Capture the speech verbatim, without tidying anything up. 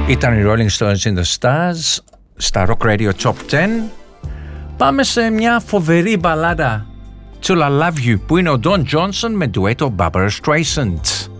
Ήταν οι Rolling Stones in the Stars στα Rock Radio Top δέκα. Πάμε σε μια φοβερή μπαλάδα, Till I Love You, που είναι ο Don Johnson με ντουέτο Barbara Streisand.